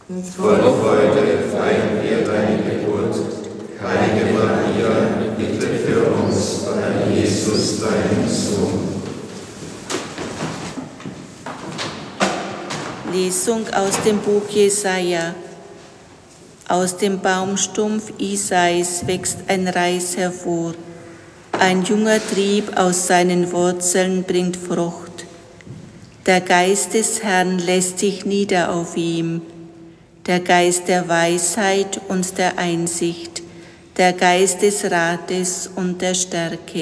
Von heute feiern wir deine Geburt. Heilige Maria, bitte für uns bei Jesus, deinem Sohn. Lesung aus dem Buch Jesaja. Aus dem Baumstumpf Isais wächst ein Reis hervor. Ein junger Trieb aus seinen Wurzeln bringt Frucht. Der Geist des Herrn lässt sich nieder auf ihm. Der Geist der Weisheit und der Einsicht, der Geist des Rates und der Stärke.